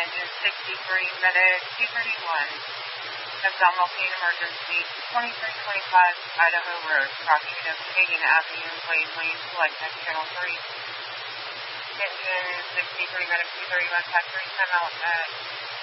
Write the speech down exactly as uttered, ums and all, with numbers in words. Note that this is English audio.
Engine sixty-three, medic two thirty-one. Abdominal pain emergency, twenty-three twenty-five Idaho Road, crossing of Kagan Avenue, Lane Lane, select next channel three. Engine sixty-three, medic two thirty-one, factory timeout at